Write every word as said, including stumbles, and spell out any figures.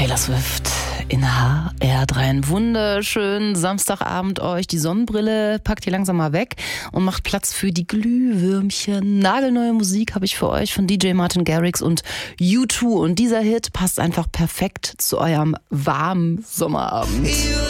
Taylor Swift in H R drei. Einen wunderschönen Samstagabend euch. Die Sonnenbrille packt ihr langsam mal weg und macht Platz für die Glühwürmchen. Nagelneue Musik habe ich für euch von D J Martin Garrix und U zwei. Und dieser Hit passt einfach perfekt zu eurem warmen Sommerabend.